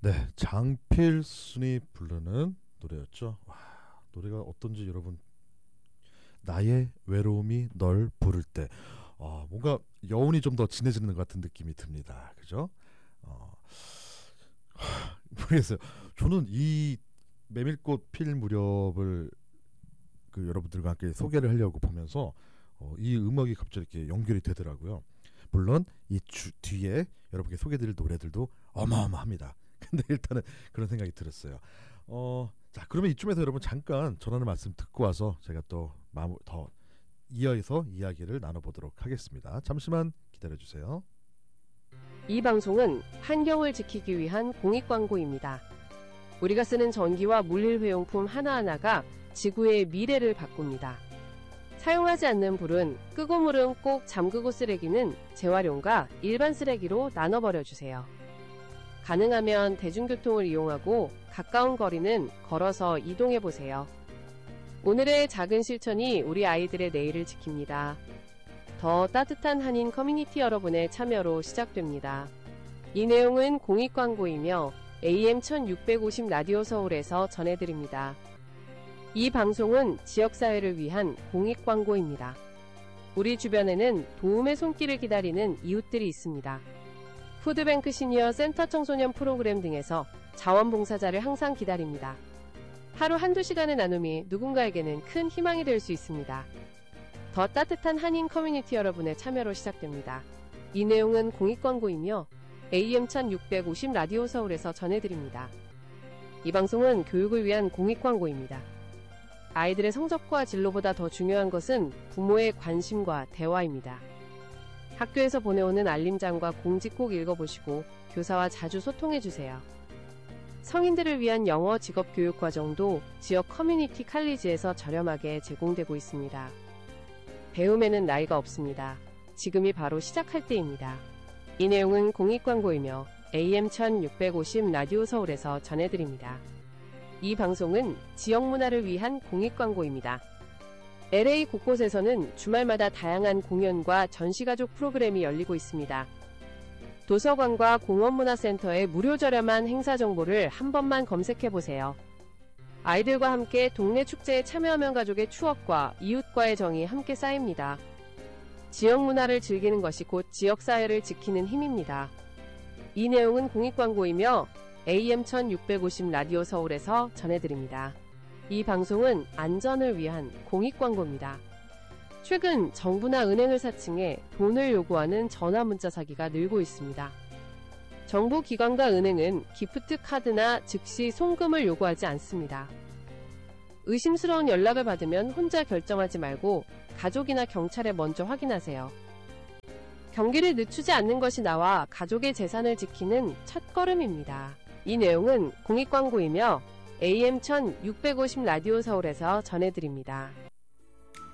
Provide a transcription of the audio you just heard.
네, 장필순이 부르는 노래였죠. 와, 노래가 어떤지 여러분, 나의 외로움이 널 부를 때, 뭔가 여운이 좀 더 진해지는 것 같은 느낌이 듭니다. 그죠? 어, 모르겠어요. 저는 이 메밀꽃 필 무렵을 그 여러분들과 함께 소개를 하려고 보면서 이 음악이 갑자기 이렇게 연결이 되더라고요. 물론 이 뒤에 여러분께 소개드릴 노래들도 어마어마합니다. 근데 일단은 그런 생각이 들었어요. 자, 그러면 이쯤에서 여러분 잠깐 전하는 말씀 듣고 와서 제가 또 더 이어서 이야기를 나눠보도록 하겠습니다. 잠시만 기다려주세요. 이 방송은 환경을 지키기 위한 공익광고입니다. 우리가 쓰는 전기와 물일회용품 하나하나가 지구의 미래를 바꿉니다. 사용하지 않는 불은 끄고 물은 꼭 잠그고 쓰레기는 재활용과 일반 쓰레기로 나눠버려주세요. 가능하면 대중교통을 이용하고 가까운 거리는 걸어서 이동해보세요. 오늘의 작은 실천이 우리 아이들의 내일을 지킵니다. 더 따뜻한 한인 커뮤니티 여러분의 참여로 시작됩니다. 이 내용은 공익광고이며 AM1650 라디오 서울에서 전해드립니다. 이 방송은 지역사회를 위한 공익광고입니다. 우리 주변에는 도움의 손길을 기다리는 이웃들이 있습니다. 푸드뱅크 시니어 센터 청소년 프로그램 등에서 자원봉사자를 항상 기다립니다. 하루 한두 시간의 나눔이 누군가에게는 큰 희망이 될 수 있습니다. 더 따뜻한 한인 커뮤니티 여러분의 참여로 시작됩니다. 이 내용은 공익광고이며 AM1650 라디오 서울에서 전해드립니다. 이 방송은 교육을 위한 공익광고입니다. 아이들의 성적과 진로보다 더 중요한 것은 부모의 관심과 대화입니다. 학교에서 보내오는 알림장과 공지 꼭 읽어보시고 교사와 자주 소통해주세요. 성인들을 위한 영어 직업교육 과정도 지역 커뮤니티 칼리지에서 저렴하게 제공되고 있습니다. 배움에는 나이가 없습니다. 지금이 바로 시작할 때입니다. 이 내용은 공익광고이며 AM1650 라디오 서울에서 전해드립니다. 이 방송은 지역 문화를 위한 공익광고입니다. LA 곳곳에서는 주말마다 다양한 공연과 전시가족 프로그램이 열리고 있습니다. 도서관과 공원문화센터의 무료 저렴한 행사 정보를 한 번만 검색해보세요. 아이들과 함께 동네 축제에 참여하면 가족의 추억과 이웃과의 정이 함께 쌓입니다. 지역 문화를 즐기는 것이 곧 지역사회를 지키는 힘입니다. 이 내용은 공익광고이며 AM1650 라디오 서울에서 전해드립니다. 이 방송은 안전을 위한 공익광고입니다. 최근 정부나 은행을 사칭해 돈을 요구하는 전화문자 사기가 늘고 있습니다. 정부 기관과 은행은 기프트 카드나 즉시 송금을 요구하지 않습니다. 의심스러운 연락을 받으면 혼자 결정하지 말고 가족이나 경찰에 먼저 확인하세요. 경기를 늦추지 않는 것이 나와 가족의 재산을 지키는 첫걸음입니다. 이 내용은 공익광고이며 AM1650 라디오 서울에서 전해드립니다.